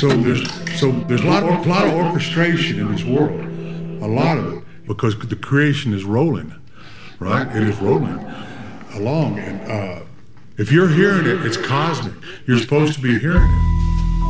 there's a lot of orchestration in this world, a lot of it, because the creation is rolling, right? It is rolling along, and if you're hearing it, it's cosmic. You're supposed to be hearing it.